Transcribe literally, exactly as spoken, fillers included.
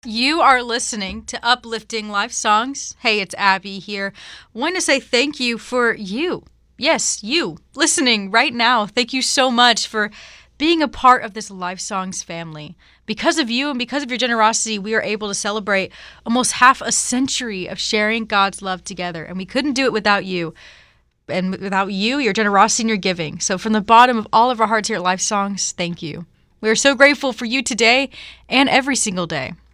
You are listening to Uplifting Life Songs. Hey, it's Abby here. Want to say thank you for you. Yes, you listening right now. Thank you so much for being a part of this Life Songs family. Because of you and because of your generosity, we are able to celebrate almost half a century of sharing God's love together. And we couldn't do it without you. And without you, your generosity and your giving. So from the bottom of all of our hearts here at Life Songs, thank you. We are so grateful for you today and every single day.